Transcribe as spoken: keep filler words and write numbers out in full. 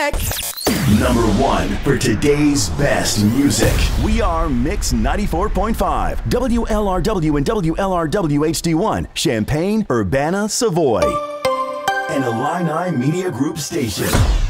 check. Number one for today's best music. We are Mix ninety-four point five, W L R W and W L R W H D one, Champaign, Urbana, Savoy. An Illini Media Group station.